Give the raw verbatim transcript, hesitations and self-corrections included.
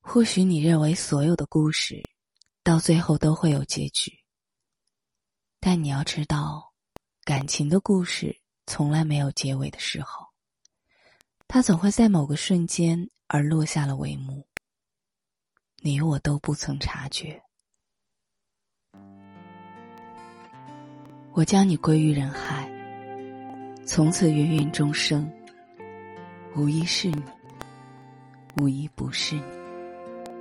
或许你认为所有的故事到最后都会有结局，但你要知道，感情的故事从来没有结尾的时候，它总会在某个瞬间而落下了帷幕，你我都不曾察觉。我将你归于人海，从此芸芸终生，无一是你，无一不是你。